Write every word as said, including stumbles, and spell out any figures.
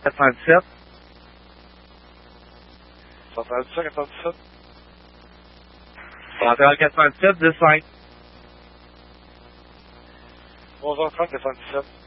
quatre cent dix-sept. soixante-dix-sept, quatre cent dix-sept. Centrale quatre cent dix-sept, dix cinq. onze heures trente, quatre cent dix-sept.